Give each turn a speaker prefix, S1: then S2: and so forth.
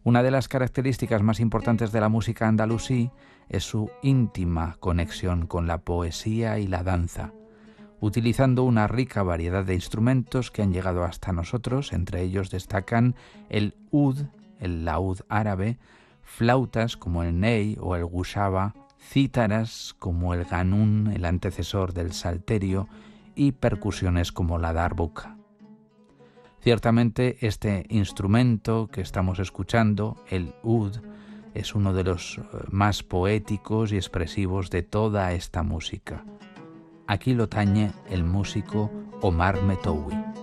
S1: Una de las características más importantes de la música andalusí es su íntima conexión con la poesía y la danza, utilizando una rica variedad de instrumentos que han llegado hasta nosotros. Entre ellos destacan el ud, el laúd árabe, flautas como el ney o el gushaba, cítaras como el ganún, el antecesor del salterio, y percusiones como la darbuka. Ciertamente este instrumento que estamos escuchando, el ud, es uno de los más poéticos y expresivos de toda esta música. Aquí lo tañe el músico Omar Metoui.